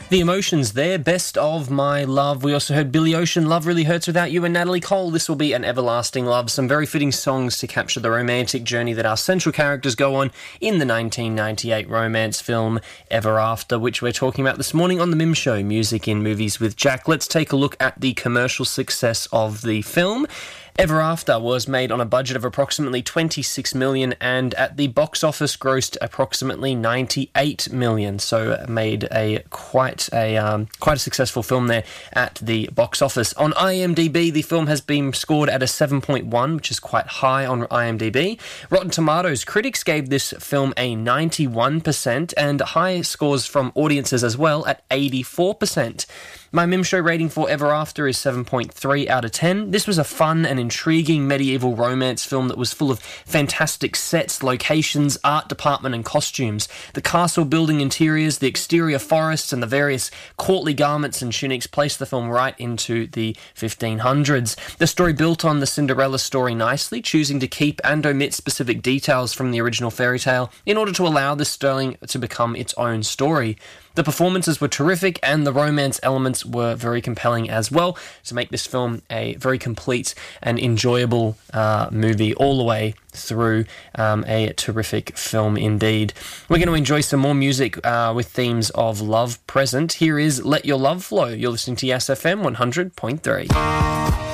The Emotions there, Best of My Love. We also heard Billy Ocean, Love Really Hurts Without You, and Natalie Cole, This Will Be an Everlasting Love. Some very fitting songs to capture the romantic journey that our central characters go on in the 1998 romance film Ever After, which we're talking about this morning on The Mim Show, Music in Movies with Jack. Let's take a look at the commercial success of the film. Ever After was made on a budget of approximately $26 million and at the box office grossed approximately $98 million. So made quite a successful film there at the box office. On IMDb, the film has been scored at a 7.1, which is quite high on IMDb. Rotten Tomatoes critics gave this film a 91% and high scores from audiences as well at 84%. My Mim Show rating for Ever After is 7.3 out of 10. This was a fun and intriguing medieval romance film that was full of fantastic sets, locations, art department and costumes. The castle building interiors, the exterior forests and the various courtly garments and tunics placed the film right into the 1500s. The story built on the Cinderella story nicely, choosing to keep and omit specific details from the original fairy tale in order to allow this sterling to become its own story. The performances were terrific and the romance elements were very compelling as well to make this film a very complete and enjoyable movie all the way through. A terrific film indeed. We're going to enjoy some more music with themes of love present. Here is Let Your Love Flow. You're listening to Yes FM 100.3.